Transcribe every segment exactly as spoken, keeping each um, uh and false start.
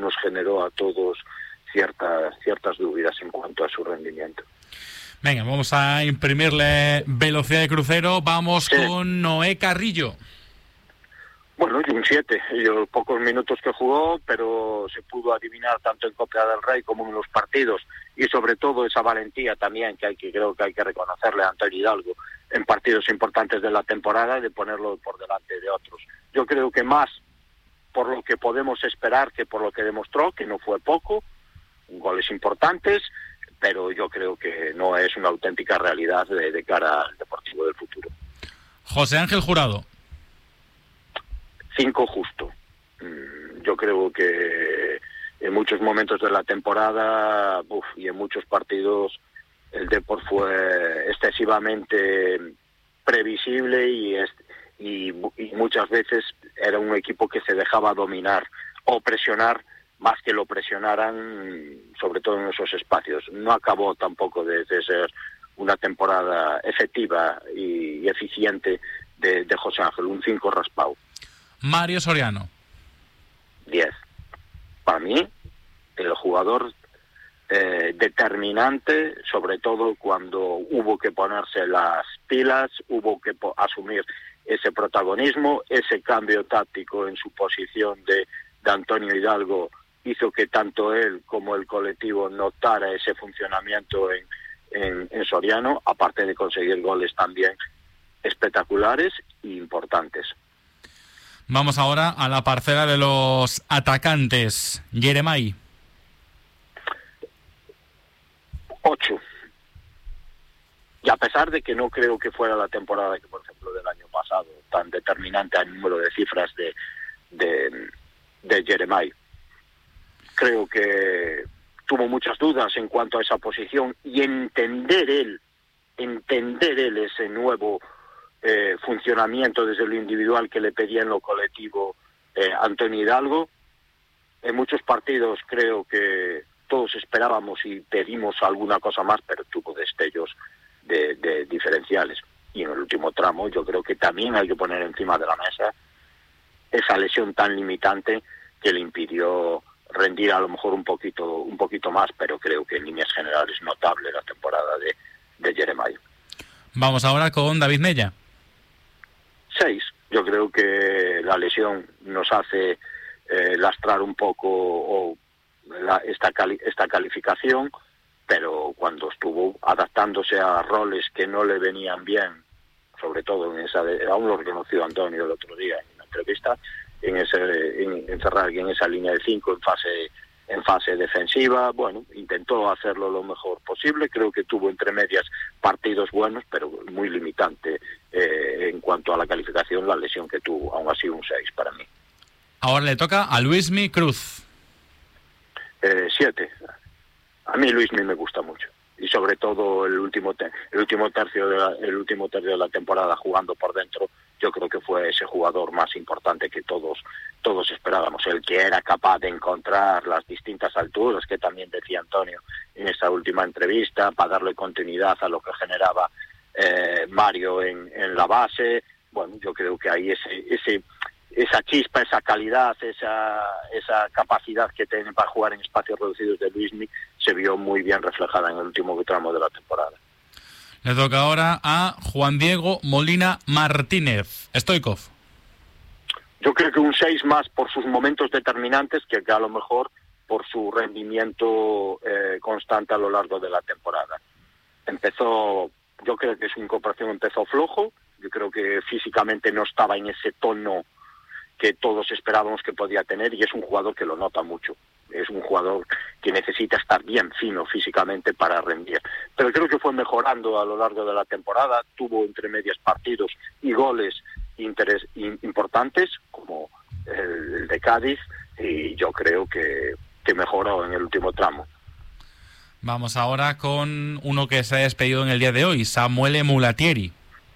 nos generó a todos ciertas, ciertas dudas en cuanto a su rendimiento. Venga, vamos a imprimirle velocidad de crucero. Vamos sí. con Noé Carrillo. Bueno, y un siete. Yo pocos minutos que jugó, pero se pudo adivinar tanto en Copa del Rey como en los partidos, y sobre todo esa valentía también que hay que creo que hay que reconocerle a Antonio Hidalgo en partidos importantes de la temporada, de ponerlo por delante de otros. Yo creo que más por lo que podemos esperar que por lo que demostró, que no fue poco, goles importantes, pero yo creo que no es una auténtica realidad de, de cara al Deportivo del futuro. José Ángel Jurado. Cinco justo. Yo creo que en muchos momentos de la temporada uf, y en muchos partidos el Depor fue excesivamente previsible y, es, y, y muchas veces era un equipo que se dejaba dominar o presionar más que lo presionaran, sobre todo en esos espacios. No acabó tampoco de, de ser una temporada efectiva y, y eficiente de, de José Ángel, un cinco raspado. Mario Soriano. diez. Para mí, el jugador eh, determinante, sobre todo cuando hubo que ponerse las pilas, hubo que po- asumir ese protagonismo, ese cambio táctico en su posición de, de Antonio Hidalgo hizo que tanto él como el colectivo notara ese funcionamiento en, en, en Soriano, aparte de conseguir goles también espectaculares e importantes. Vamos ahora a la parcela de los atacantes. Yeremay. Ocho. Y a pesar de que no creo que fuera la temporada que, por ejemplo, del año pasado, tan determinante al número de cifras de, de, de Yeremay, creo que tuvo muchas dudas en cuanto a esa posición y entender él, entender él ese nuevo Eh, funcionamiento desde lo individual que le pedía en lo colectivo eh, Antonio Hidalgo. En muchos partidos creo que todos esperábamos y pedimos alguna cosa más, pero tuvo destellos de, de diferenciales. Y en el último tramo yo creo que también hay que poner encima de la mesa esa lesión tan limitante que le impidió rendir a lo mejor un poquito un poquito más, pero creo que en líneas generales notable la temporada de, de Yeremay. Vamos ahora con David Mella. Seis. Yo creo que la lesión nos hace eh, lastrar un poco o, la, esta, cali, esta calificación, pero cuando estuvo adaptándose a roles que no le venían bien, sobre todo en esa, de, aún lo reconoció Antonio el otro día en la entrevista, en ese en, encerrar en esa línea de cinco en fase en fase defensiva, bueno, intentó hacerlo lo mejor posible, creo que tuvo entre medias partidos buenos, pero muy limitante eh, en cuanto a la calificación, la lesión que tuvo, aún así un seis para mí. Ahora le toca a Luismi Cruz. Eh, siete. A mí Luismi me gusta mucho. Y sobre todo el último te- el último tercio de la, el último tercio de la temporada jugando por dentro, yo creo que fue ese jugador más importante que todos todos esperábamos, el que era capaz de encontrar las distintas alturas, que también decía Antonio en esta última entrevista, para darle continuidad a lo que generaba eh, Mario en, en la base. Bueno, yo creo que ahí ese ese esa chispa, esa calidad, esa esa capacidad que tiene para jugar en espacios reducidos de Luismi se vio muy bien reflejada en el último tramo de la temporada. Le toca ahora a Juan Diego Molina Martínez. Stoikov. Yo creo que un seis más por sus momentos determinantes que, que a lo mejor por su rendimiento eh, constante a lo largo de la temporada. Empezó, yo creo que su incorporación empezó flojo, yo creo que físicamente no estaba en ese tono que todos esperábamos que podía tener, y es un jugador que lo nota mucho. Es un jugador que necesita estar bien fino físicamente para rendir. Pero creo que fue mejorando a lo largo de la temporada, tuvo entre medias partidos y goles interes, in, importantes, como el, el de Cádiz, y yo creo que, que mejoró en el último tramo. Vamos ahora con uno que se ha despedido en el día de hoy, Samuele Mulatieri.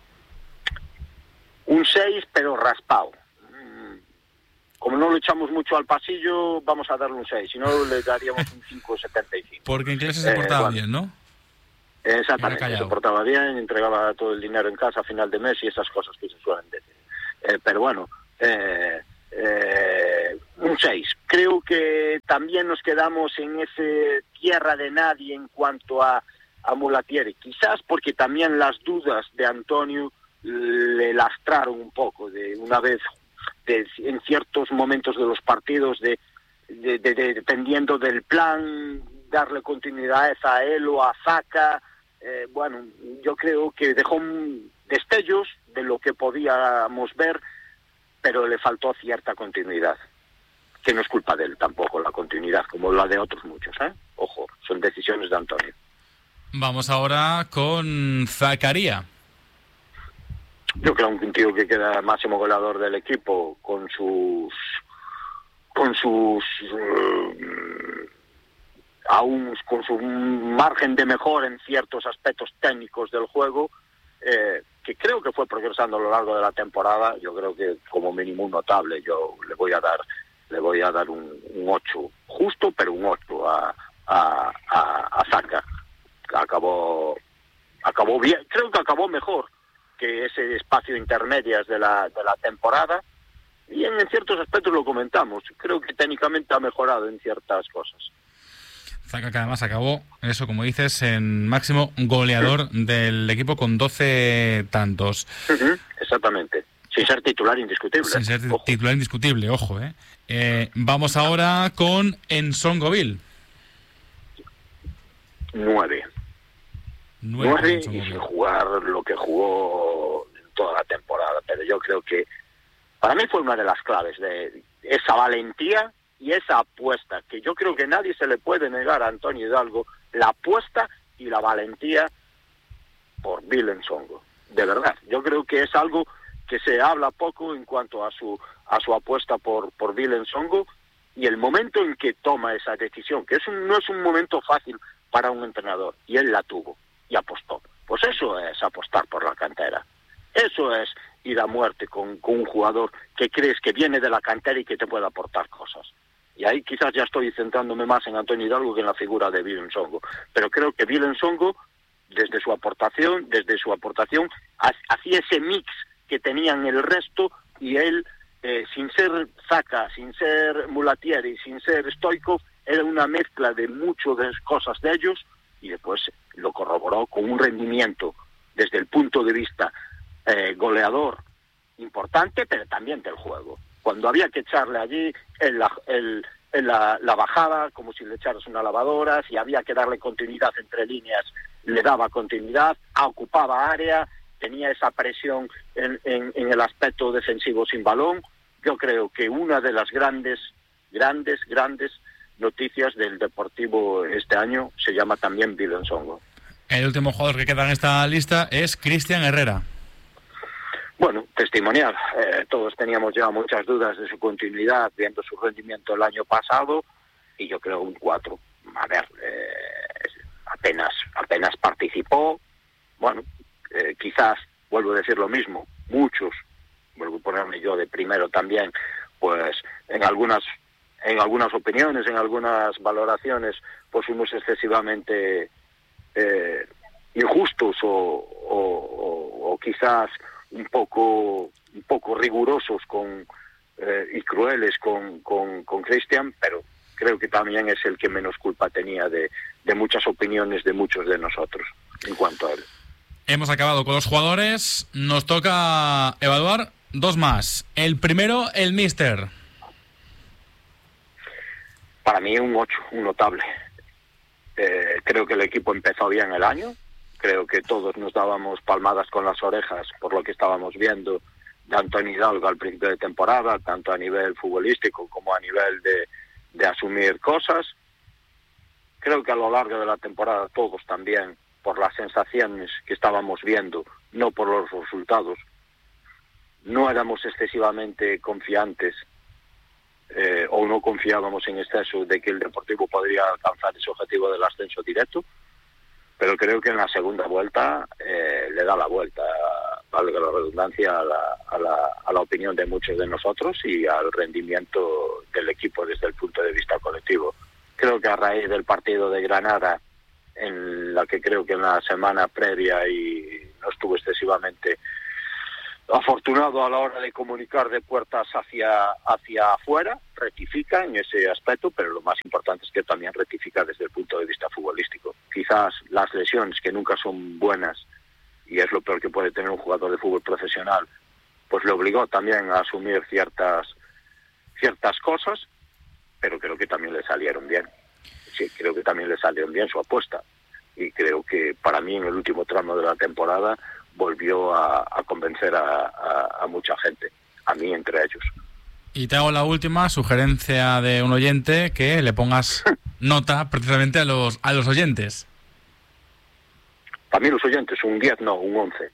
Un seis, pero raspado. Como no lo echamos mucho al pasillo, vamos a darle un seis. Si no, le daríamos un cinco setenta y cinco. Porque en clase se portaba eh, bueno, bien, ¿no? Exactamente, se portaba bien, entregaba todo el dinero en casa a final de mes y esas cosas que se suelen decir. Eh, pero bueno, eh, eh, un seis. Creo que también nos quedamos en ese tierra de nadie en cuanto a, a Mulatieri. Quizás porque también las dudas de Antonio le lastraron un poco, de una vez de, en ciertos momentos de los partidos, de, de, de, de dependiendo del plan, darle continuidad a él o a Zaka. Eh, bueno, yo creo que dejó destellos de lo que podíamos ver, pero le faltó cierta continuidad, que no es culpa de él tampoco la continuidad, como la de otros muchos, ¿eh? Ojo, son decisiones de Antonio. Vamos ahora con Zakaria. Yo creo que un tío que queda máximo goleador del equipo, con sus con sus uh, aún con su margen de mejora en ciertos aspectos técnicos del juego, eh, que creo que fue progresando a lo largo de la temporada. Yo creo que como mínimo un notable. Yo le voy a dar le voy a dar un, un ocho justo, pero un ocho a a, a, a Zaka. Acabó acabó bien, creo que acabó mejor que ese espacio intermedias de la de la temporada, y en, en ciertos aspectos lo comentamos. Creo que técnicamente ha mejorado en ciertas cosas. Zaka, que además acabó, eso como dices, en máximo goleador sí. del equipo con doce tantos. Uh-huh, exactamente. Sin ser titular indiscutible. Sin ser ojo. titular indiscutible, ojo, ¿eh? eh vamos ahora con Nsongoville. Nueve. Nueve, Nueve y sin jugar lo que jugó en toda la temporada. Pero yo creo que para mí fue una de las claves de esa valentía y esa apuesta, que yo creo que nadie se le puede negar a Antonio Hidalgo, la apuesta y la valentía por Bill Nsongo. De verdad, yo creo que es algo que se habla poco en cuanto a su a su apuesta por por Bill Nsongo, y el momento en que toma esa decisión, que es un, no es un momento fácil para un entrenador, y él la tuvo y apostó. Pues eso es apostar por la cantera. Eso es ir a muerte con, con un jugador que crees que viene de la cantera y que te puede aportar cosas. Y ahí quizás ya estoy centrándome más en Antonio Hidalgo que en la figura de Bill Nsongo. Pero creo que Bill Nsongo, desde su aportación, desde su aportación, hacía ese mix que tenían el resto, y él, eh, sin ser Zaka, sin ser Mulatieri, sin ser Stoichkov, era una mezcla de muchas de cosas de ellos, y después lo corroboró con un rendimiento desde el punto de vista eh, goleador importante, pero también del juego. Cuando había que echarle allí, él la, él, él la, la bajaba como si le echaras una lavadora. Si había que darle continuidad entre líneas, le daba continuidad, ocupaba área, tenía esa presión en, en, en el aspecto defensivo sin balón. Yo creo que una de las grandes, grandes, grandes noticias del Deportivo este año se llama también Bill Nsongo. El último jugador que queda en esta lista es Cristian Herrera. Bueno, testimonial. Eh, todos teníamos ya muchas dudas de su continuidad, viendo su rendimiento el año pasado, y yo creo un cuatro. A ver, eh, apenas apenas participó. Bueno, eh, quizás, vuelvo a decir lo mismo, muchos, vuelvo a ponerme yo de primero también, pues en algunas en algunas opiniones, en algunas valoraciones, pues fuimos excesivamente eh, injustos o, o, o, o quizás un poco un poco rigurosos con eh, y crueles con, con, con Cristian, pero creo que también es el que menos culpa tenía de, de muchas opiniones de muchos de nosotros en cuanto a él. Hemos acabado con los jugadores, nos toca evaluar dos más. El primero, el míster. Para mí un ocho, un notable. Eh, creo que el equipo empezó bien el año. Creo que todos nos dábamos palmadas con las orejas por lo que estábamos viendo de Antonio Hidalgo al principio de temporada, tanto a nivel futbolístico como a nivel de, de asumir cosas. Creo que a lo largo de la temporada todos también, por las sensaciones que estábamos viendo, no por los resultados, no éramos excesivamente confiantes eh, o no confiábamos en exceso de que el Deportivo podría alcanzar ese objetivo del ascenso directo. Pero creo que en la segunda vuelta eh, le da la vuelta, valga la redundancia, a la, a, la, a la opinión de muchos de nosotros y al rendimiento del equipo desde el punto de vista colectivo. Creo que a raíz del partido de Granada, en la que creo que en la semana previa y no estuvo excesivamente afortunado a la hora de comunicar de puertas hacia, hacia afuera, rectifica en ese aspecto, pero lo más importante es que también rectifica desde el punto de vista futbolístico. Quizás las lesiones, que nunca son buenas, y es lo peor que puede tener un jugador de fútbol profesional, pues le obligó también a asumir ciertas, ciertas cosas, pero creo que también le salieron bien. Sí, creo que también le salieron bien su apuesta. Y creo que para mí en el último tramo de la temporada volvió a, a convencer a, a, a mucha gente, a mí entre ellos. Y te hago la última sugerencia de un oyente, que le pongas nota precisamente a los a los oyentes. Para mí los oyentes, un diez no, un once.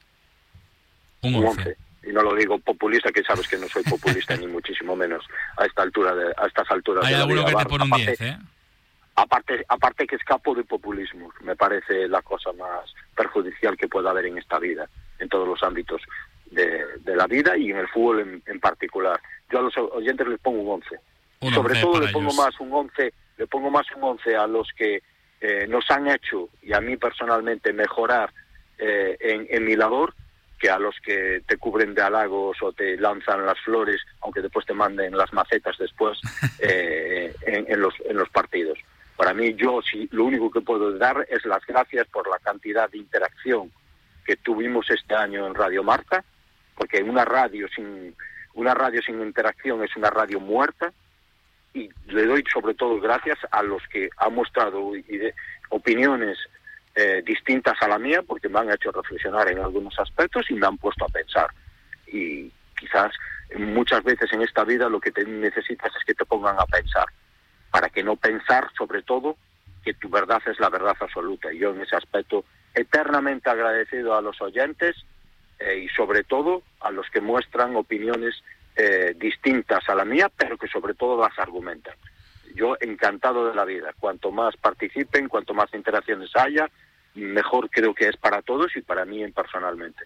Un once. Y no lo digo populista, que sabes que no soy populista ni muchísimo menos a esta altura de, a estas alturas Hay de la alguno vida. que te pone un diez, ¿eh? Aparte, aparte que escapo de populismo, me parece la cosa más perjudicial que pueda haber en esta vida, en todos los ámbitos de, de la vida y en el fútbol en, en particular. Yo a los oyentes les pongo un once. Un Sobre once todo le pongo ellos. más un once, le pongo más un once a los que eh, nos han hecho, y a mí personalmente, mejorar eh, en, en mi labor, que a los que te cubren de halagos o te lanzan las flores, aunque después te manden las macetas después eh, en, en, los, en los partidos. Para mí, yo sí, lo único que puedo dar es las gracias por la cantidad de interacción que tuvimos este año en Radio Marca, porque una radio sin una radio sin interacción es una radio muerta, y le doy sobre todo gracias a los que han mostrado opiniones eh, distintas a la mía, porque me han hecho reflexionar en algunos aspectos y me han puesto a pensar. Y quizás muchas veces en esta vida lo que te necesitas es que te pongan a pensar, para que no pensar, sobre todo, que tu verdad es la verdad absoluta. Y yo en ese aspecto eternamente agradecido a los oyentes eh, y sobre todo a los que muestran opiniones eh, distintas a la mía, pero que sobre todo las argumentan. Yo encantado de la vida. Cuanto más participen, cuanto más interacciones haya, mejor creo que es para todos y para mí personalmente.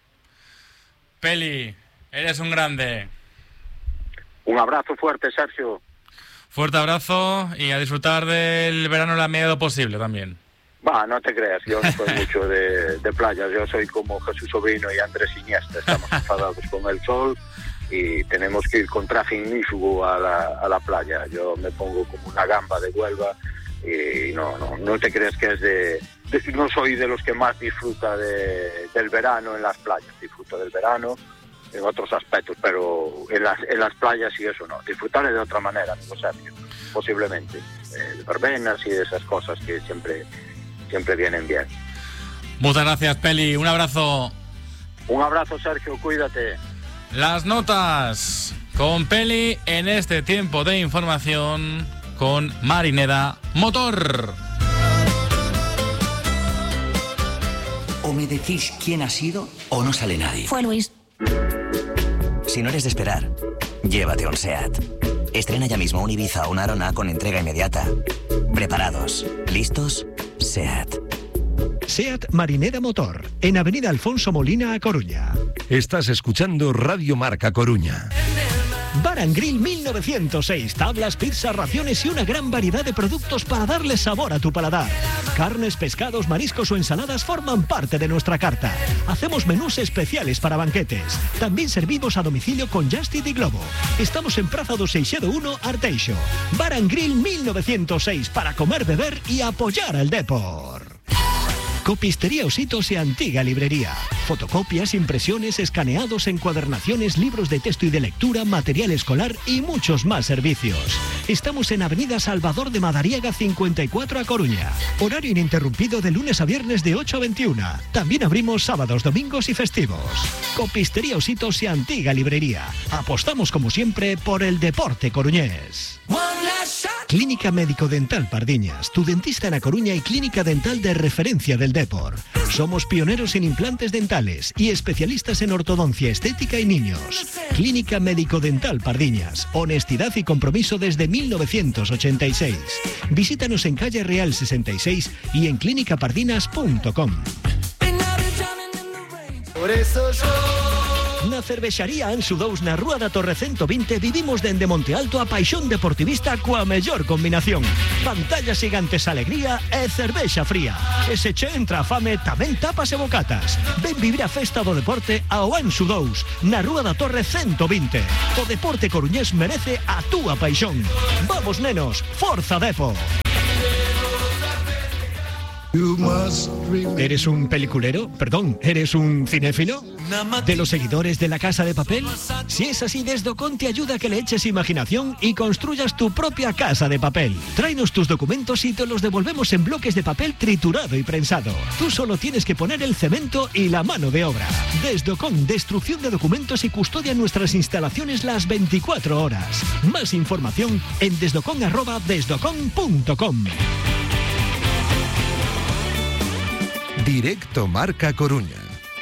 Peli, eres un grande. Un abrazo fuerte, Sergio. Fuerte abrazo y a disfrutar del verano la medida posible también. Va, no te creas, yo no soy mucho de, de playas, yo soy como Jesús Sobrino y Andrés Iniesta, estamos enfadados con el sol y tenemos que ir con traje ignífugo a la, a la playa. Yo me pongo como una gamba de Huelva y no, no, no te creas que es de, de... No soy de los que más disfruta de, del verano en las playas, disfruto del verano en otros aspectos, pero en las, en las playas y eso no. Disfrutar de otra manera, amigo Sergio, posiblemente. Eh, de verbenas y de esas cosas que siempre, siempre vienen bien. Muchas gracias, Peli. Un abrazo. Un abrazo, Sergio. Cuídate. Las notas con Peli en este tiempo de información con Marineda Motor. O me decís quién ha sido o no sale nadie. Fue Luis. Si no eres de esperar, llévate un SEAT. Estrena ya mismo un Ibiza o una Arona con entrega inmediata. ¿Preparados? ¿Listos? SEAT. SEAT Marineda Motor, en Avenida Alfonso Molina, a Coruña. Estás escuchando Radio Marca Coruña. Bar and Grill mil novecientos seis, tablas, pizzas, raciones y una gran variedad de productos para darle sabor a tu paladar. Carnes, pescados, mariscos o ensaladas forman parte de nuestra carta. Hacemos menús especiales para banquetes. También servimos a domicilio con Just Eat y Globo. Estamos en Praza do Seixedo uno, Arteixo. Bar and Grill mil novecientos seis, para comer, beber y apoyar al Depor. Copistería Ositos y Antigua Librería. Fotocopias, impresiones, escaneados, encuadernaciones, libros de texto y de lectura, material escolar y muchos más servicios. Estamos en Avenida Salvador de Madariaga cincuenta y cuatro, a Coruña. Horario ininterrumpido de lunes a viernes de ocho a veintiuna. También abrimos sábados, domingos y festivos. Copistería Ositos y Antigua Librería. Apostamos como siempre por el deporte coruñés. Clínica Médico Dental Pardiñas, tu dentista en A Coruña y clínica dental de referencia del Depor. Somos pioneros en implantes dentales y especialistas en ortodoncia estética y niños. Clínica Médico Dental Pardiñas, honestidad y compromiso desde mil novecientos ochenta y seis. Visítanos en calle Real sesenta y seis y en clínica pardinas punto com. Por eso yo Na cervexaría Anxo dous na Rúa da Torre ciento veinte vivimos dende Monte Alto a paixón deportivista coa mellor combinación. Pantallas gigantes, alegría e cervexa fría. E se che entra a fame, tamén tapas e bocatas. Ven vivir a festa do deporte ao Anxo dous na Rúa da Torre ciento veinte. O deporte coruñés merece a túa paixón. Vamos, nenos, forza Depo. ¿Eres un peliculero? Perdón, ¿eres un cinéfilo? ¿De los seguidores de La Casa de Papel? Si es así, Desdocon te ayuda a que le eches imaginación y construyas tu propia casa de papel. Tráenos tus documentos y te los devolvemos en bloques de papel triturado y prensado. Tú solo tienes que poner el cemento y la mano de obra. Desdocon, destrucción de documentos y custodia en nuestras instalaciones las veinticuatro horas. Más información en desdocon arroba desdocon punto com. Directo Marca Coruña.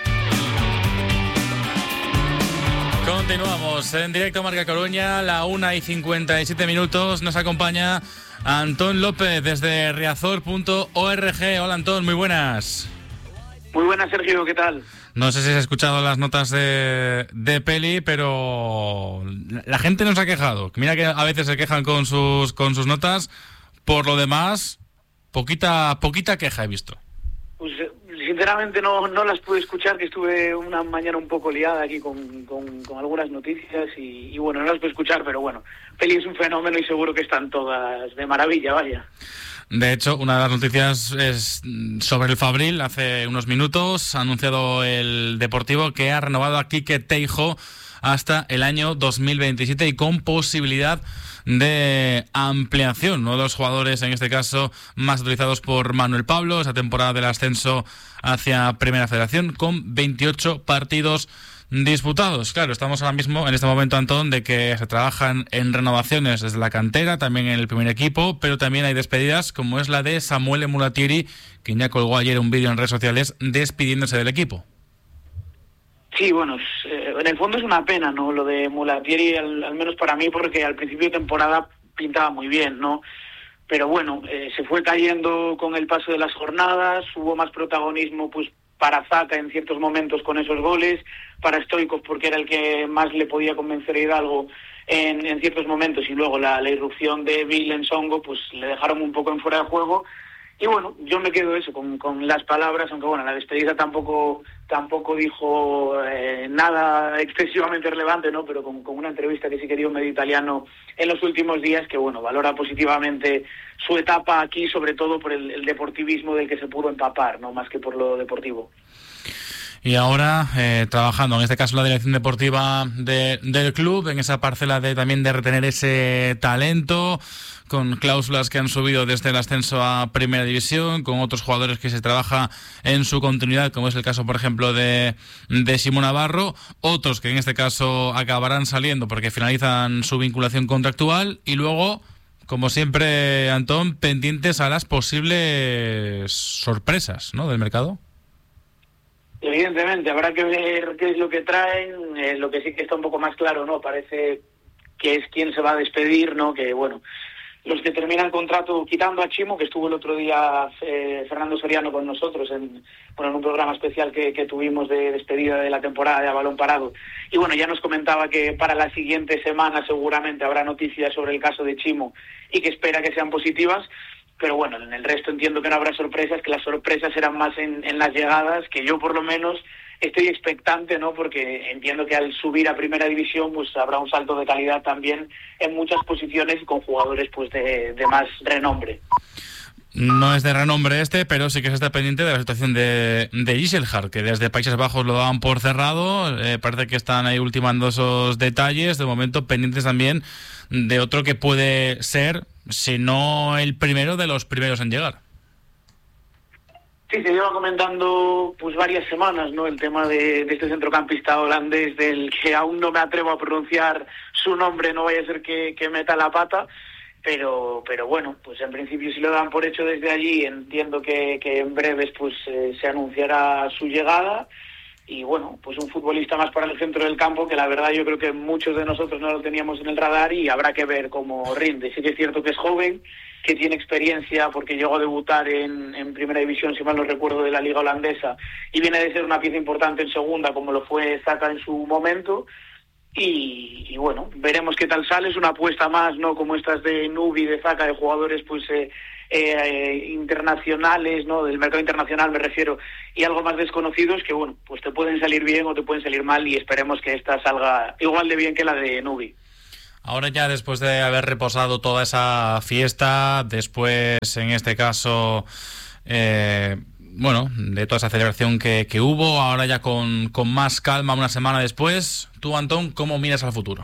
Continuamos en Directo Marca Coruña, la una y cincuenta y siete minutos. Nos acompaña Antón López desde riazor punto org. Hola Antón, muy buenas. Muy buenas, Sergio, ¿qué tal? No sé si has escuchado las notas de, de Peli, pero la gente nos ha quejado. Mira que a veces se quejan con sus con sus notas. Por lo demás, poquita poquita queja he visto. Pues sinceramente no, no las pude escuchar, que estuve una mañana un poco liada aquí con, con, con algunas noticias y, y bueno, no las pude escuchar, pero bueno, Peli es un fenómeno y seguro que están todas de maravilla, vaya. De hecho, una de las noticias es sobre el Fabril. Hace unos minutos ha anunciado el Deportivo que ha renovado a Quique Teijo hasta el año dos mil veintisiete y con posibilidad de ampliación. Uno de los jugadores, en este caso, más utilizados por Manuel Pablo, esa temporada del ascenso hacia Primera Federación, con veintiocho partidos disputados. Claro, estamos ahora mismo en este momento, Antón, de que se trabajan en renovaciones desde la cantera, también en el primer equipo, pero también hay despedidas, como es la de Samuel Mulatieri, quien ya colgó ayer un vídeo en redes sociales despidiéndose del equipo. Sí, bueno, eh, en el fondo es una pena, ¿no? Lo de Mulatieri, al, al menos para mí, porque al principio de temporada pintaba muy bien, ¿no? Pero bueno, eh, se fue cayendo con el paso de las jornadas, hubo más protagonismo, pues, para Zaka en ciertos momentos con esos goles, para Stoichkov porque era el que más le podía convencer a Hidalgo en, en ciertos momentos, y luego la, la irrupción de Bill en Songo, pues le dejaron un poco en fuera de juego. Y bueno, yo me quedo eso con, con las palabras, aunque bueno, la despedida tampoco tampoco dijo eh, nada excesivamente relevante, ¿no? Pero con, con una entrevista que sí que dio Medio Italiano en los últimos días, que bueno, valora positivamente su etapa aquí, sobre todo por el, el deportivismo del que se pudo empapar, ¿no? Más que por lo deportivo. Y ahora eh, trabajando, en este caso la dirección deportiva de, del club, en esa parcela de también de retener ese talento, con cláusulas que han subido desde el ascenso a Primera División, con otros jugadores que se trabaja en su continuidad, como es el caso, por ejemplo, de, de Simón Navarro, otros que en este caso acabarán saliendo porque finalizan su vinculación contractual, y luego, como siempre, Antón, pendientes a las posibles sorpresas, ¿no?, del mercado. Evidentemente, habrá que ver qué es lo que traen. Eh, lo que sí que está un poco más claro, ¿no? Parece que es quién se va a despedir, ¿no? Que, bueno, los que terminan contrato, quitando a Chimo, que estuvo el otro día eh, Fernando Soriano con nosotros en, bueno, en un programa especial que, que tuvimos de despedida de la temporada de A Balón Parado. Y bueno, ya nos comentaba que para la siguiente semana seguramente habrá noticias sobre el caso de Chimo y que espera que sean positivas. Pero bueno, en el resto entiendo que no habrá sorpresas, que las sorpresas serán más en, en las llegadas, que yo por lo menos estoy expectante, ¿no? Porque entiendo que al subir a Primera División pues habrá un salto de calidad también en muchas posiciones y con jugadores pues de, de más renombre. No es de renombre este, pero sí que se está pendiente de la situación de, de Iselhar, que desde Países Bajos lo daban por cerrado. Eh, parece que están ahí ultimando esos detalles. De momento pendientes también de otro que puede ser, si no el primero, de los primeros en llegar. Sí, se lleva comentando pues varias semanas, ¿no? El tema de, de este centrocampista holandés, del que aún no me atrevo a pronunciar su nombre, no vaya a ser que, que meta la pata. Pero pero bueno, pues en principio si lo dan por hecho desde allí, entiendo que, que en breves pues eh, se anunciará su llegada. Y bueno, pues un futbolista más para el centro del campo, que la verdad yo creo que muchos de nosotros no lo teníamos en el radar, y habrá que ver cómo rinde. Sí que es cierto que es joven que tiene experiencia porque llegó a debutar en, en primera división, si mal no recuerdo, de la liga holandesa, y viene de ser una pieza importante en segunda, como lo fue Zaka en su momento. Y, y bueno, veremos qué tal sale. Es una apuesta más, ¿no? Como estas de Nubi, de Zaka, de jugadores pues eh, eh, internacionales, ¿no? Del mercado internacional me refiero, y algo más desconocidos que, bueno, pues te pueden salir bien o te pueden salir mal, y esperemos que esta salga igual de bien que la de Nubi. Ahora ya, después de haber reposado toda esa fiesta, después, en este caso, eh, bueno, de toda esa celebración que, que hubo, ahora ya con, con más calma una semana después, tú, Antón, ¿cómo miras al futuro?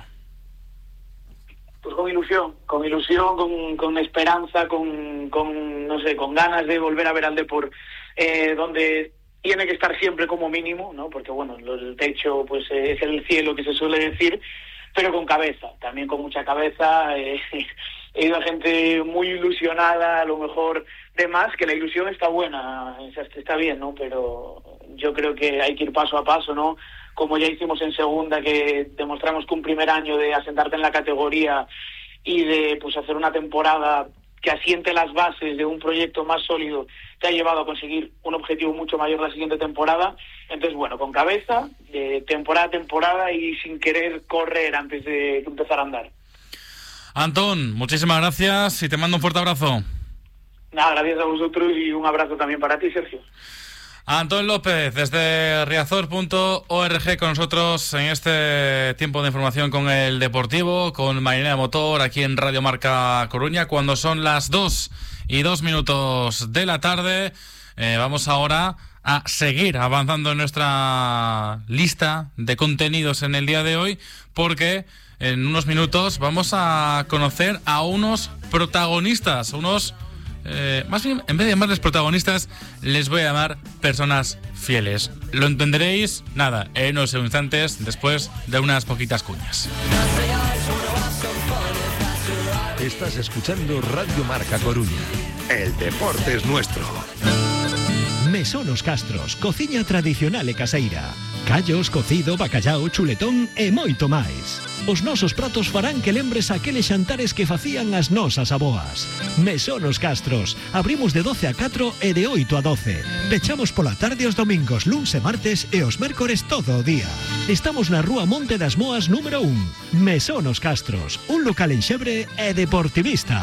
Pues con ilusión, con ilusión, con, con esperanza, con, con, no sé, con ganas de volver a ver al Depor, eh, donde tiene que estar siempre como mínimo, ¿no? Porque, bueno, el techo pues eh, es el cielo, que se suele decir, pero con cabeza, también con mucha cabeza. Eh, he ido a gente muy ilusionada, a lo mejor de más, que la ilusión está buena, está bien, ¿no? Pero yo creo que hay que ir paso a paso, ¿no? Como ya hicimos en segunda, que demostramos que un primer año de asentarte en la categoría y de pues hacer una temporada que asiente las bases de un proyecto más sólido, te ha llevado a conseguir un objetivo mucho mayor la siguiente temporada. Entonces, bueno, con cabeza, de temporada a temporada y sin querer correr antes de empezar a andar. Antón, muchísimas gracias y te mando un fuerte abrazo. Nada, gracias a vosotros y un abrazo también para ti, Sergio. Antón López, desde riazor punto org, con nosotros en este tiempo de información con el Deportivo, con Marinera Motor, aquí en Radio Marca Coruña, cuando son las dos y dos minutos de la tarde. Eh, vamos ahora a seguir avanzando en nuestra lista de contenidos en el día de hoy, porque en unos minutos vamos a conocer a unos protagonistas, unos... Eh, más bien, en vez de llamarles protagonistas, les voy a llamar personas fieles. Lo entenderéis, nada, en unos instantes, después de unas poquitas cuñas. Estás escuchando Radio Marca Coruña. El deporte es nuestro. Mesón Os Castros, cociña tradicional e caseira. Callos, cocido, bacallao, chuletón e moito máis. Os nosos pratos farán que lembres aqueles xantares que facían as nosas aboas. Mesón Os Castros, abrimos de doce a catro e de oito a doce. Pechamos pola tarde os domingos, luns e martes e os mércores todo o día. Estamos na Rúa Monte das Moas número un. Mesón Os Castros, un local en Xebre e deportivista.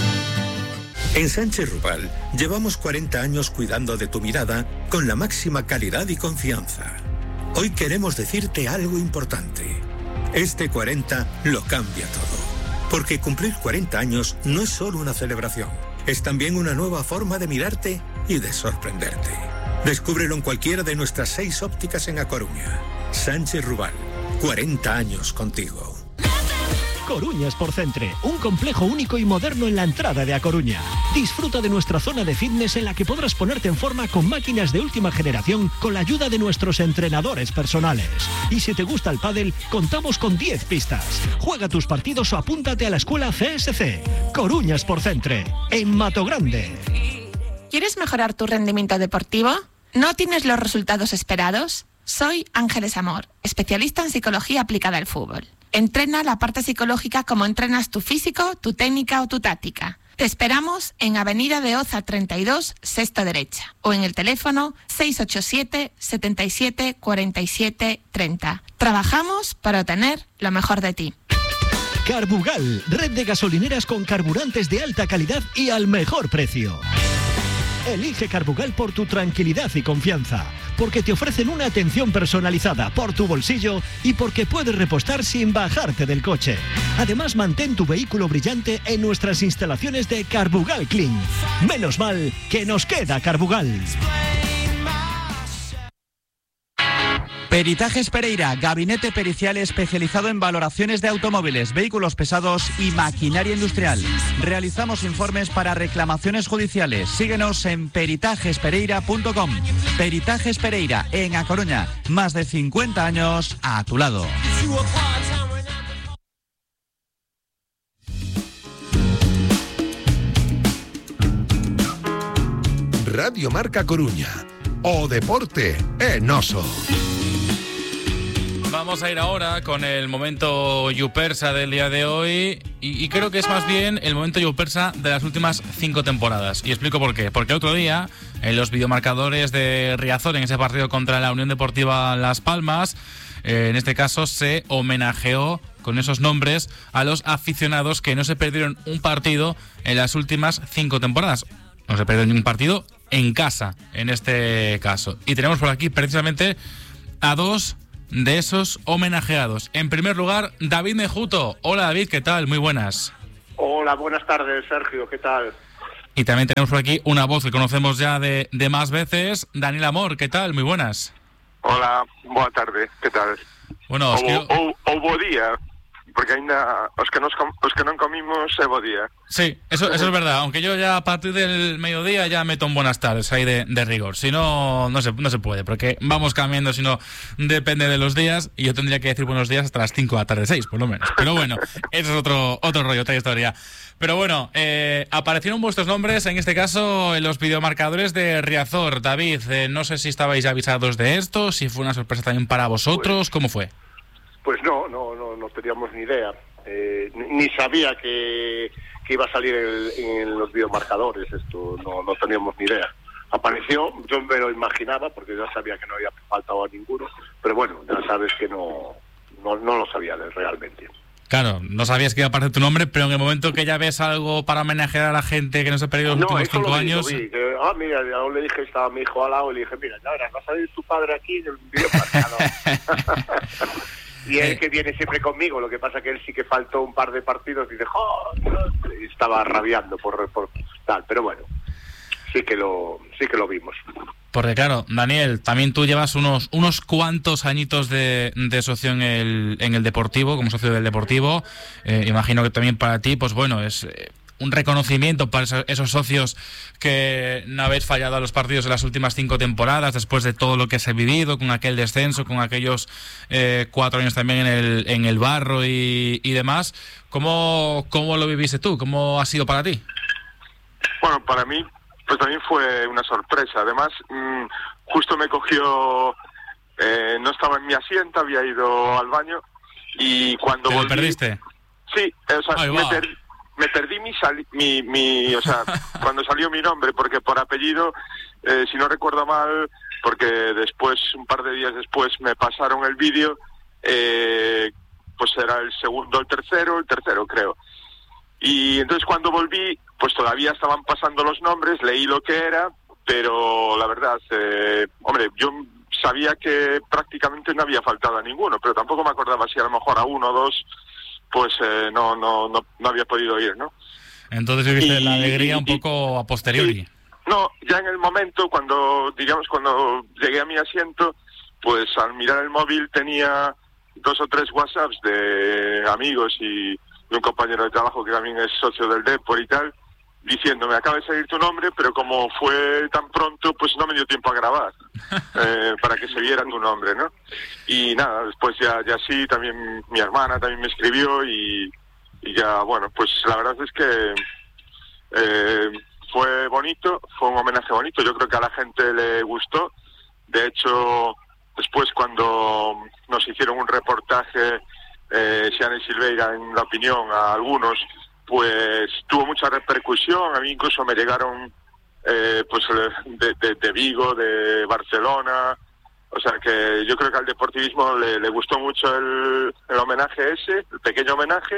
En Sánchez Rubal llevamos cuarenta años cuidando de tu mirada con la máxima calidad y confianza. Hoy queremos decirte algo importante. Este cuarenta lo cambia todo. Porque cumplir cuarenta años no es solo una celebración. Es también una nueva forma de mirarte y de sorprenderte. Descúbrelo en cualquiera de nuestras seis ópticas en A Coruña. Sánchez Rubal, cuarenta años contigo. Coruña Sport Centre, un complejo único y moderno en la entrada de A Coruña. Disfruta de nuestra zona de fitness en la que podrás ponerte en forma con máquinas de última generación con la ayuda de nuestros entrenadores personales. Y si te gusta el pádel, contamos con diez pistas. Juega tus partidos o apúntate a la escuela C S C. Coruña Sport Centre, en Mato Grande. ¿Quieres mejorar tu rendimiento deportivo? ¿No tienes los resultados esperados? Soy Ángeles Amor, especialista en psicología aplicada al fútbol. Entrena la parte psicológica como entrenas tu físico, tu técnica o tu táctica. Te esperamos en Avenida de Oza treinta y dos, sexta derecha, o en el teléfono seis ocho siete, setenta y siete, cuarenta y siete, treinta. Trabajamos para obtener lo mejor de ti. Carbugal, red de gasolineras con carburantes de alta calidad y al mejor precio. Elige Carbugal por tu tranquilidad y confianza, porque te ofrecen una atención personalizada por tu bolsillo y porque puedes repostar sin bajarte del coche. Además, mantén tu vehículo brillante en nuestras instalaciones de Carbugal Clean. Menos mal que nos queda Carbugal. Peritajes Pereira, gabinete pericial especializado en valoraciones de automóviles, vehículos pesados y maquinaria industrial. Realizamos informes para reclamaciones judiciales. Síguenos en peritajes pereira punto com. Peritajes Pereira, en A Coruña. Más de cincuenta años a tu lado. Radio Marca Coruña. O deporte é noso. Vamos a ir ahora con el momento Yupersa del día de hoy y, y creo que es más bien el momento Joe Persa de las últimas cinco temporadas. Y explico por qué. Porque el otro día, en los videomarcadores de Riazor, en ese partido contra la Unión Deportiva Las Palmas, eh, en este caso se homenajeó con esos nombres a los aficionados que no se perdieron un partido en las últimas cinco temporadas. No se perdió ningún partido en casa, en este caso. Y tenemos por aquí precisamente a dos de esos homenajeados. En primer lugar, David Mejuto. Hola David, ¿qué tal? Muy buenas. Hola, buenas tardes, Sergio, ¿qué tal? Y también tenemos por aquí una voz que conocemos ya de, de más veces, Daniel Amor, ¿qué tal? Muy buenas. Hola, buena tarde, ¿qué tal? Bueno, os o, quiero... o, o bo día, porque ainda os que, nos com, os que non comimos é bo día. Sí, eso, eso es verdad, aunque yo ya a partir del mediodía ya meto un buenas tardes ahí de, de rigor, si no, no se, no se puede, porque vamos cambiando, si no, depende de los días, y yo tendría que decir buenos días hasta las cinco de la tarde, seis por lo menos, pero bueno, eso es otro, otro rollo, otra historia. Pero bueno, eh, aparecieron vuestros nombres, en este caso, en los videomarcadores de Riazor. David, eh, no sé si estabais avisados de esto, si fue una sorpresa también para vosotros, pues, ¿cómo fue? Pues no, no, no, no teníamos ni idea, eh, ni sabía que, que iba a salir el, en los videomarcadores, esto no, no teníamos ni idea. Apareció, yo me lo imaginaba, porque ya sabía que no había faltado a ninguno, pero bueno, ya sabes que no, no, no lo sabía realmente. Claro, no sabías que iba a aparecer tu nombre, pero en el momento que ya ves algo para homenajear a la gente que no se ha perdido los no, últimos cinco lo años... Vi, que, ah, mira, yo le dije, estaba mi hijo al lado, y le dije, mira, ya verás, va a salir tu padre aquí en el videomarcador. Y él que viene siempre conmigo, lo que pasa que él sí que faltó un par de partidos y dice, ¡oh! Y estaba rabiando por, por tal, pero bueno, sí que lo sí que lo vimos. Porque claro, Daniel, también tú llevas unos unos cuantos añitos de, de socio en el, en el Deportivo, como socio del Deportivo. Eh, imagino que también para ti, pues bueno, es... Eh, un reconocimiento para esos socios que no habéis fallado a los partidos en las últimas cinco temporadas, después de todo lo que se ha vivido, con aquel descenso, con aquellos eh, cuatro años también en el, en el barro y, y demás. ¿Cómo, ¿Cómo lo viviste tú? ¿Cómo ha sido para ti? Bueno, para mí pues también fue una sorpresa. Además, mmm, justo me cogió, eh, no estaba en mi asiento, había ido al baño y cuando ¿Te volví... lo perdiste? Sí, o sea, me perdí. Me perdí mi, sali mi, mi, o sea, cuando salió mi nombre, porque por apellido, eh, si no recuerdo mal, porque después, un par de días después, me pasaron el vídeo, eh, pues era el segundo, el tercero, el tercero creo. Y entonces cuando volví, pues todavía estaban pasando los nombres, leí lo que era, pero la verdad, eh, hombre, yo sabía que prácticamente no había faltado a ninguno, pero tampoco me acordaba si a lo mejor a uno o dos... pues eh, no, no, no, no había podido ir, ¿no? Entonces viviste y, la alegría y, un poco a posteriori. Y, no, ya en el momento, cuando, digamos, cuando llegué a mi asiento, pues al mirar el móvil tenía dos o tres WhatsApps de amigos y de un compañero de trabajo que también es socio del Depor y tal, diciéndome, acaba de salir tu nombre, pero como fue tan pronto, pues no me dio tiempo a grabar, eh, para que se viera tu nombre, ¿no? Y nada, después ya, ya sí, también mi hermana también me escribió y, y ya, bueno, pues la verdad es que eh, fue bonito, fue un homenaje bonito, yo creo que a la gente le gustó. De hecho, después cuando nos hicieron un reportaje, eh, Xiana y Silveira, en La Opinión, a algunos, pues tuvo mucha repercusión. A mí incluso me llegaron eh, pues de, de, de Vigo, de Barcelona, o sea que yo creo que al deportivismo le, le gustó mucho el, el homenaje ese, el pequeño homenaje,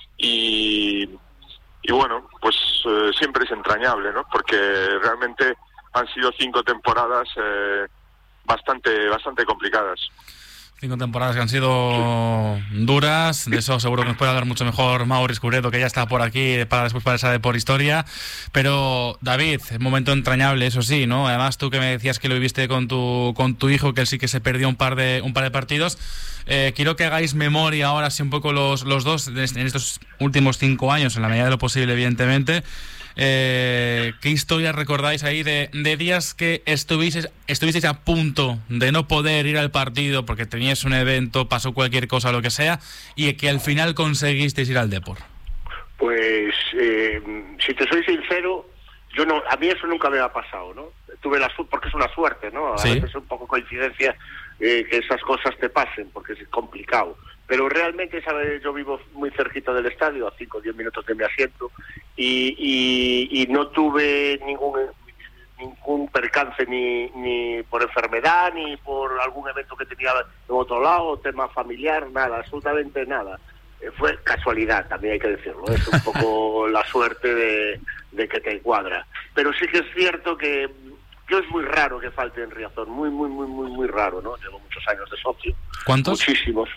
y, y bueno, pues eh, siempre es entrañable, ¿no? Porque realmente han sido cinco temporadas eh, bastante, bastante complicadas. Cinco temporadas que han sido duras, de eso seguro que nos puede hablar mucho mejor Maurice Curedo, que ya está por aquí para después para esa de por historia. Pero David, momento entrañable, eso sí, ¿no? Además tú que me decías que lo viviste con tu con tu hijo, que él sí que se perdió un par de un par de partidos. Eh, quiero que hagáis memoria ahora sí un poco los los dos en estos últimos cinco años, en la medida de lo posible, evidentemente. Eh, ¿Qué historias recordáis ahí de, de días que estuvisteis, estuvisteis a punto de no poder ir al partido porque teníais un evento, pasó cualquier cosa, lo que sea, y que al final conseguisteis ir al Depor? Pues, eh, si te soy sincero, yo no, a mí eso nunca me ha pasado, ¿no? Tuve la suerte, porque es una suerte, ¿no? A ¿Sí? veces es un poco coincidencia eh, que esas cosas te pasen, porque es complicado. Pero realmente, ¿sabes? Yo vivo muy cerquita del estadio, a cinco o diez minutos de mi asiento, y, y, y no tuve ningún ningún percance ni, ni por enfermedad, ni por algún evento que tenía en otro lado, tema familiar, nada, absolutamente nada. Eh, fue casualidad, también hay que decirlo, es un poco la suerte de, de que te encuadra. Pero sí que es cierto que yo es muy raro que falte en Riazor, muy, muy, muy, muy, muy raro, ¿no? Llevo muchos años de socio. ¿Cuántos? Muchísimos.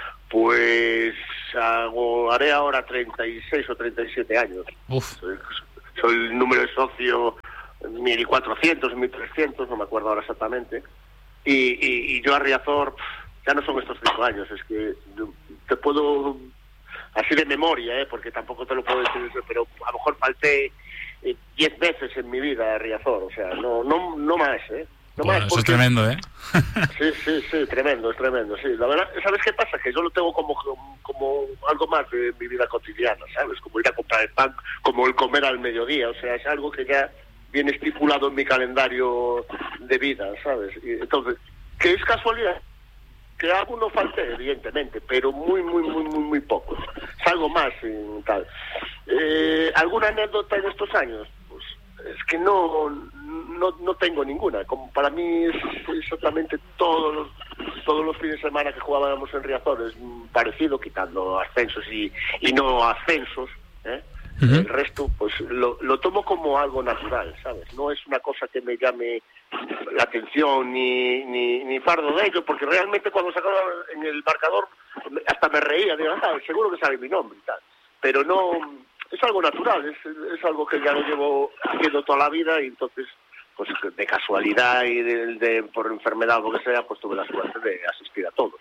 Pues hago, haré ahora treinta y seis o treinta y siete años. Uf. Soy, soy el número de socio mil cuatrocientos, mil trescientos, no me acuerdo ahora exactamente. Y, y, y yo a Riazor, ya no son estos cinco años, es que te puedo, así de memoria, ¿eh? Porque tampoco te lo puedo decir, pero a lo mejor falté eh, diez veces en mi vida a Riazor, o sea, no, no, no más, ¿eh? No Bueno, más, eso porque... es tremendo, ¿eh? Sí, sí, sí, tremendo, es tremendo, sí. La verdad, ¿sabes qué pasa? Que yo lo tengo como, como algo más de mi vida cotidiana, ¿sabes? Como ir a comprar el pan, como el comer al mediodía, o sea, es algo que ya viene estipulado en mi calendario de vida, ¿sabes? Y entonces, ¿qué es casualidad? Que alguno falte, evidentemente, pero muy, muy, muy, muy, muy poco. Es algo más y tal. Eh, ¿Alguna anécdota en estos años? Pues es que no, no, no tengo ninguna. Como para mí es exactamente todos los, todos los fines de semana que jugábamos en Riazor es parecido, quitando ascensos y, y no ascensos, ¿eh? Uh-huh. El resto, pues lo, lo tomo como algo natural, ¿sabes? No es una cosa que me llame la atención ni, ni, ni fardo de ello, porque realmente cuando sacaba en el marcador hasta me reía, digo, ah, seguro que sabe mi nombre y tal. Pero no, es algo natural, es, es algo que ya lo llevo haciendo toda la vida y entonces, pues de casualidad y de, de por enfermedad o lo que sea, pues tuve la suerte de asistir a todos.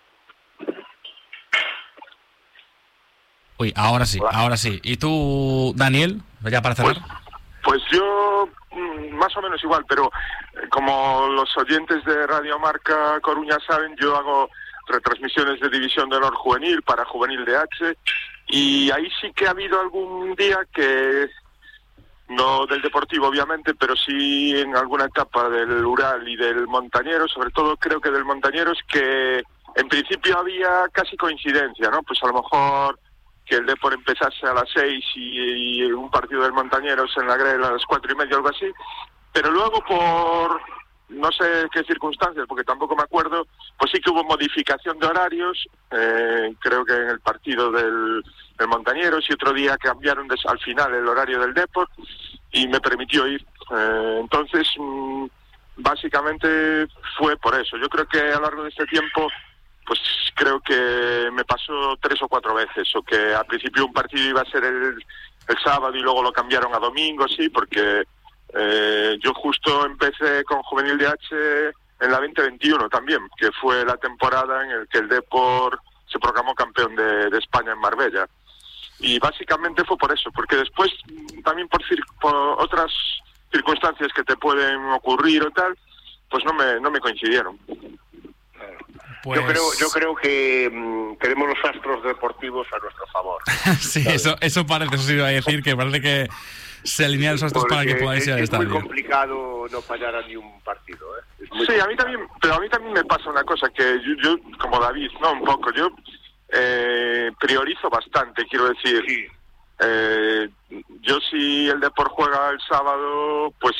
Uy, ahora sí, ahora sí. ¿Y tú, Daniel, ya para cerrar? Pues, pues yo más o menos igual, pero como los oyentes de Radio Marca Coruña saben, yo hago retransmisiones de División de Honor Juvenil para Juvenil de H, y ahí sí que ha habido algún día que, no del Deportivo obviamente, pero sí en alguna etapa del Ural y del Montañero, sobre todo creo que del Montañero, es que en principio había casi coincidencia, ¿no? Pues a lo mejor que el Depor empezase a las seis y, y un partido del Montañeros en la grela a las cuatro y media, algo así, pero luego por no sé qué circunstancias, porque tampoco me acuerdo, pues sí que hubo modificación de horarios, eh, creo que en el partido del, del Montañeros, y otro día cambiaron des, al final el horario del Depor y me permitió ir. Eh, entonces, mmm, básicamente fue por eso. Yo creo que a lo largo de este tiempo, pues creo que me pasó tres o cuatro veces, o que al principio un partido iba a ser el, el sábado y luego lo cambiaron a domingo, sí, porque eh, yo justo empecé con Juvenil de H en la veinte veintiuno también, que fue la temporada en la que el Depor se proclamó campeón de, de España en Marbella. Y básicamente fue por eso, porque después también por, cir- por otras circunstancias que te pueden ocurrir o tal, pues no me, no me coincidieron. Pues... Yo creo, yo creo que mmm, tenemos los astros deportivos a nuestro favor. Sí, eso, eso parece, eso iba a decir, que parece que se alinean los astros para que podáis ir al estadio. Es muy complicado no fallar a ni un partido, ¿eh? Sí, a mí también, pero a mí también me pasa una cosa, que yo, yo como David, no, un poco, yo eh, priorizo bastante, quiero decir. Sí. Eh, yo si el Depor juega el sábado, pues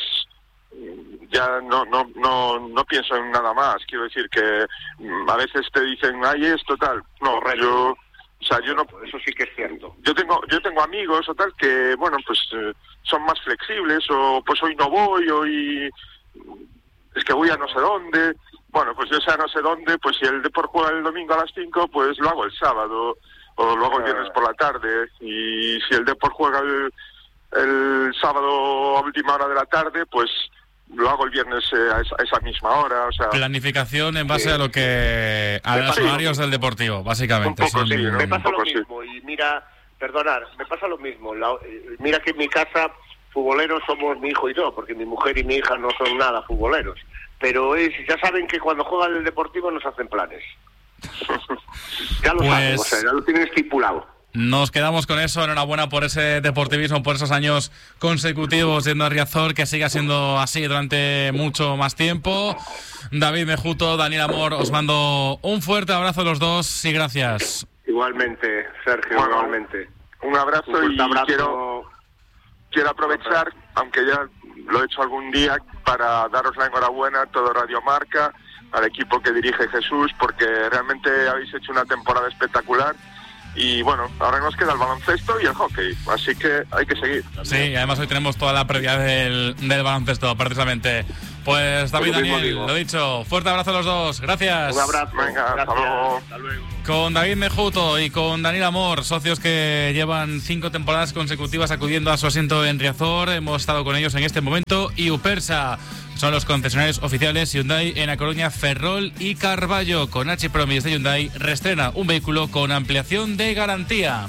ya no no no no pienso en nada más. Quiero decir que a veces te dicen, ay, esto tal. No, yo, o sea, yo no. Eso sí que es cierto. Yo tengo yo tengo amigos o tal que, bueno, pues eh, son más flexibles, o pues hoy no voy, hoy es que voy a no sé dónde. Bueno, pues yo sé a no sé dónde, pues si el Depor juega el domingo a las cinco, pues lo hago el sábado, o lo hago el viernes por la tarde. Y si el Depor juega el, el sábado a última hora de la tarde, pues lo hago el viernes eh, a, esa, a esa misma hora. O sea, planificación en base sí, a lo que a los horarios del Deportivo, básicamente. Un poco, sí, sí, no, me pasa poco, lo mismo. Sí. Y mira, perdonar, me pasa lo mismo. La, mira que en mi casa futboleros somos mi hijo y yo, porque mi mujer y mi hija no son nada futboleros. Pero es, ya saben que cuando juegan el Deportivo nos hacen planes. Ya lo pues... saben, o sea, ya lo tienen estipulado. Nos quedamos con eso. Enhorabuena por ese deportivismo, por esos años consecutivos yendo a Riazor, que siga siendo así durante mucho más tiempo. David Mejuto, Daniel Amor, os mando un fuerte abrazo a los dos y gracias. Igualmente, Sergio, Bueno, igualmente. Un abrazo Un y abrazo. quiero quiero aprovechar, aunque ya lo he hecho algún día, para daros la enhorabuena a todo Radio Marca, al equipo que dirige Jesús, porque realmente habéis hecho una temporada espectacular. Y bueno, ahora nos queda el baloncesto y el hockey, así que hay que seguir. Sí, y además hoy tenemos toda la previa del, del baloncesto, precisamente. Pues David, Lo mismo Daniel, digo. lo dicho, fuerte abrazo a los dos, gracias. Un abrazo. Venga, hasta Gracias. luego. Hasta luego. Con David Mejuto y con Daniel Amor, socios que llevan cinco temporadas consecutivas acudiendo a su asiento en Riazor, hemos estado con ellos en este momento. Y Upersa son los concesionarios oficiales Hyundai en A Coruña, Ferrol y Carballo. Con H Promise de Hyundai reestrena un vehículo con ampliación de garantía.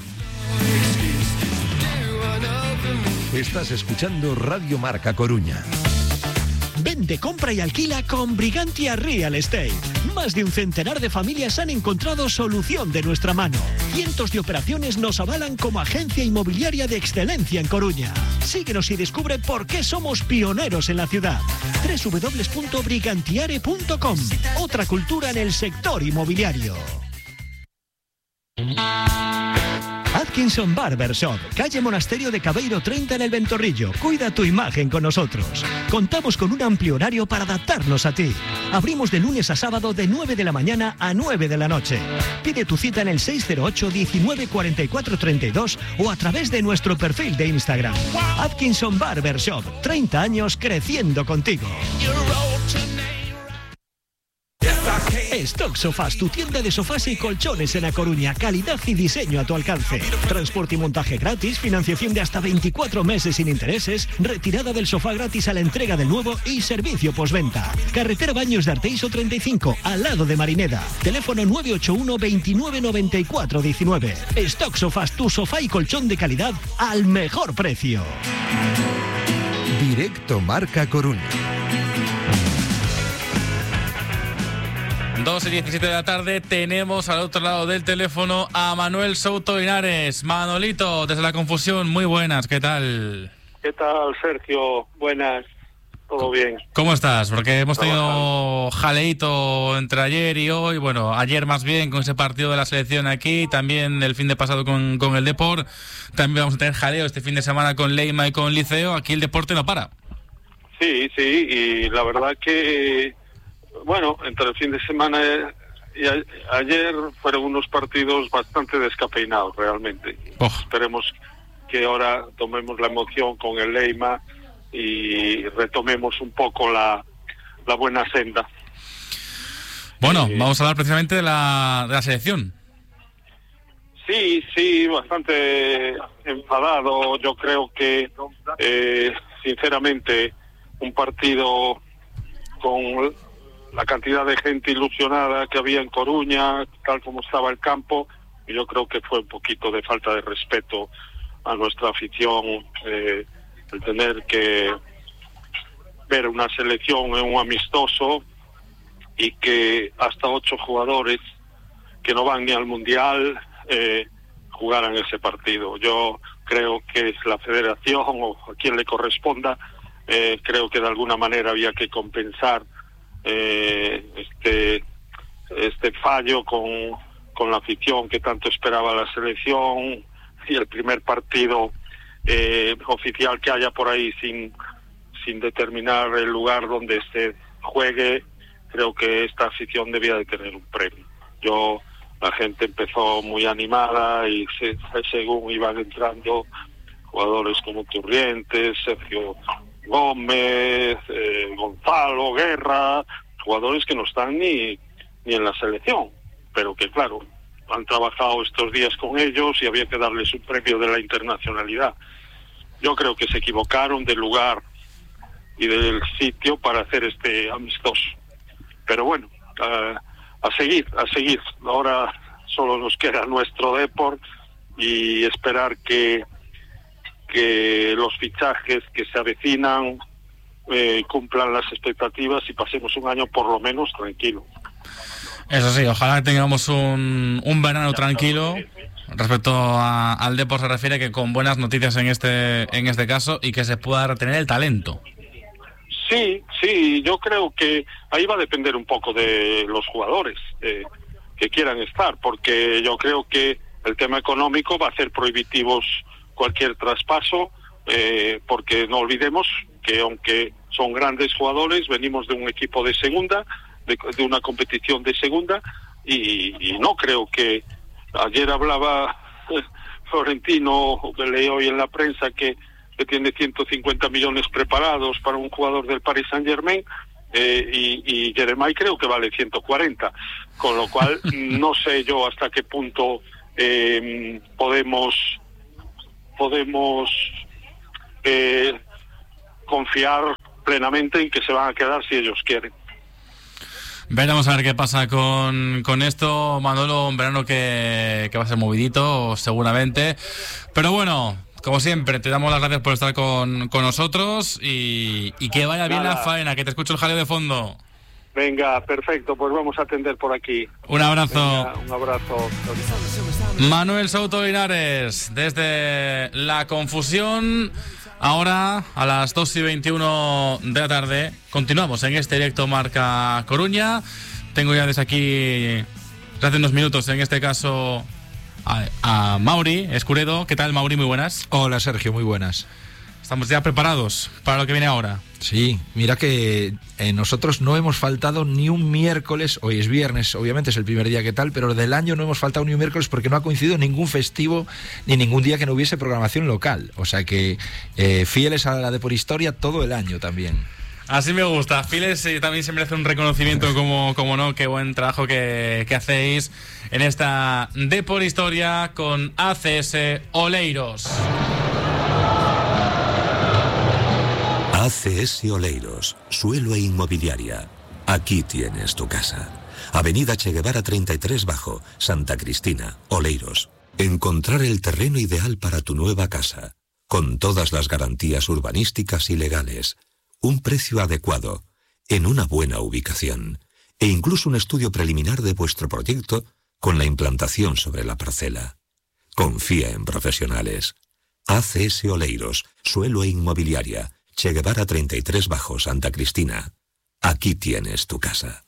Estás escuchando Radio Marca Coruña. Vende, compra y alquila con Brigantia Real Estate. Más de un centenar de familias han encontrado solución de nuestra mano. Cientos de operaciones nos avalan como agencia inmobiliaria de excelencia en Coruña. Síguenos y descubre por qué somos pioneros en la ciudad. doble u doble u doble u punto brigantiare punto com. Otra cultura en el sector inmobiliario. Atkinson Barber Shop, calle Monasterio de Cabeiro treinta en el Ventorrillo. Cuida tu imagen con nosotros. Contamos con un amplio horario para adaptarnos a ti. Abrimos de lunes a sábado de nueve de la mañana a nueve de la noche. Pide tu cita en el seis cero ocho, diecinueve, cuarenta y cuatro, treinta y dos o a través de nuestro perfil de Instagram. Atkinson Barber Shop, treinta años creciendo contigo. Stock Sofás, tu tienda de sofás y colchones en A Coruña. Calidad y diseño a tu alcance. Transporte y montaje gratis, financiación de hasta veinticuatro meses sin intereses, retirada del sofá gratis a la entrega del nuevo y servicio postventa. Carretera Baños de Arteiso treinta y cinco, al lado de Marineda. Teléfono nueve ocho uno, veintinueve, noventa y cuatro, diecinueve. Stock Sofás, tu sofá y colchón de calidad al mejor precio. Directo Marca Coruña. dos y diecisiete de la tarde, tenemos al otro lado del teléfono a Manuel Souto Linares. Manolito, desde la confusión, muy buenas, ¿qué tal? ¿Qué tal, Sergio? Buenas, todo bien. ¿Cómo estás? Porque hemos tenido jaleíto entre ayer y hoy, bueno, ayer más bien con ese partido de la selección aquí, también el fin de pasado con, con el Depor, también vamos a tener jaleo este fin de semana con Leima y con Liceo, aquí el deporte no para. Sí, sí, y la verdad que... Bueno, entre el fin de semana y a, ayer fueron unos partidos bastante descafeinados realmente. Oh. Esperemos que ahora tomemos la emoción con el Leima y retomemos un poco la, la buena senda. Bueno, eh, vamos a hablar precisamente de la, de la selección. Sí, sí, bastante enfadado. Yo creo que, eh, sinceramente, un partido con... la cantidad de gente ilusionada que había en Coruña, tal como estaba el campo, y yo creo que fue un poquito de falta de respeto a nuestra afición, eh, el tener que ver una selección en un amistoso y que hasta ocho jugadores que no van ni al Mundial eh, jugaran ese partido. Yo creo que es la federación o a quien le corresponda, eh, creo que de alguna manera había que compensar Eh, este este fallo con, con la afición que tanto esperaba la selección, y el primer partido eh, oficial que haya por ahí sin sin determinar el lugar donde se juegue. Creo que esta afición debía de tener un premio. Yo la gente empezó muy animada y se, según iban entrando jugadores como Turrientes, Sergio Gómez, eh, Gonzalo, Guerra, jugadores que no están ni, ni en la selección, pero que claro, han trabajado estos días con ellos y había que darles un premio de la internacionalidad. Yo creo que se equivocaron del lugar y del sitio para hacer este amistoso. Pero bueno, uh, a seguir, a seguir. Ahora solo nos queda nuestro Depor y esperar que que los fichajes que se avecinan eh, cumplan las expectativas y pasemos un año por lo menos tranquilo. Eso sí, ojalá tengamos un, un verano tranquilo respecto a, al Depor se refiere que con buenas noticias en este en este caso y que se pueda retener el talento. Sí, sí, yo creo que ahí va a depender un poco de los jugadores eh, que quieran estar, porque yo creo que el tema económico va a hacer prohibitivos cualquier traspaso, eh, porque no olvidemos que aunque son grandes jugadores, venimos de un equipo de segunda, de, de una competición de segunda, y, y no creo que... Ayer hablaba eh, Florentino, leí hoy en la prensa que, que tiene ciento cincuenta millones preparados para un jugador del Paris Saint-Germain, eh, y, y Jeremai creo que vale ciento cuarenta, con lo cual no sé yo hasta qué punto eh, podemos podemos eh, confiar plenamente en que se van a quedar si ellos quieren. Veremos a ver qué pasa con, con esto, Manolo, un verano que, que va a ser movidito, seguramente. Pero bueno, como siempre, te damos las gracias por estar con, con nosotros y, y que vaya bien Nada. la faena, que te escucho el jaleo de fondo. Venga, perfecto, pues vamos a atender por aquí. Un abrazo. Venga, un abrazo. Manuel Souto Linares, desde La Confusión. Ahora, a las dos y veintiuno de la tarde, continuamos en este directo Marca Coruña. Tengo ya desde aquí, desde hace unos minutos, en este caso, a, a Mauri Escuredo. ¿Qué tal, Mauri? Muy buenas. Hola, Sergio, muy buenas. Estamos ya preparados para lo que viene ahora. Sí, mira que eh, nosotros no hemos faltado ni un miércoles. Hoy es viernes, obviamente es el primer día que tal, pero del año no hemos faltado ni un miércoles porque no ha coincidido ningún festivo ni ningún día que no hubiese programación local. O sea que eh, fieles a la de por historia todo el año también. Así me gusta. Fieles eh, también se merece un reconocimiento, como, como no, qué buen trabajo que, que hacéis en esta de por historia con A C S Oleiros. A C S Oleiros, suelo e inmobiliaria. Aquí tienes tu casa. Avenida Che Guevara treinta y tres Bajo, Santa Cristina, Oleiros. Encontrar el terreno ideal para tu nueva casa, con todas las garantías urbanísticas y legales, un precio adecuado, en una buena ubicación, e incluso un estudio preliminar de vuestro proyecto con la implantación sobre la parcela. Confía en profesionales. A C S Oleiros, suelo e inmobiliaria. Che Guevara treinta y tres Bajo, Santa Cristina. Aquí tienes tu casa.